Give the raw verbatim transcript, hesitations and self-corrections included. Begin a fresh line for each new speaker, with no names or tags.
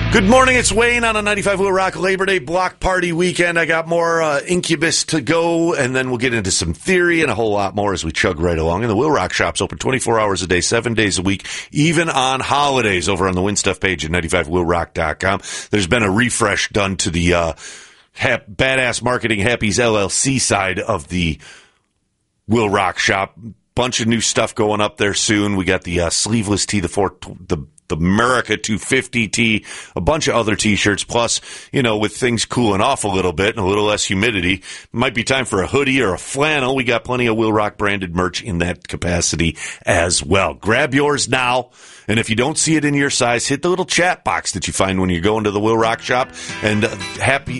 Good morning, it's Wayne on a ninety-five Will Rock Labor Day block party weekend. I got more uh, Incubus to go, and then we'll get into some theory and a whole lot more as we chug right along. And the Will Rock Shop's open twenty-four hours a day, seven days a week, even on holidays over on the Win Stuff page at ninety-five will rock dot com. There's been a refresh done to the uh, hap- Badass Marketing Happies L L C side of the Will Rock Shop. Bunch of new stuff going up there soon. We got the uh, sleeveless tee, the four, the the America two fifty tee, a bunch of other T-shirts. Plus, you know, with things cooling off a little bit and a little less humidity, might be time for a hoodie or a flannel. We got plenty of Will Rock branded merch in that capacity as well. Grab yours now. And if you don't see it in your size, hit the little chat box that you find when you're going to the Will Rock Shop. And uh, happy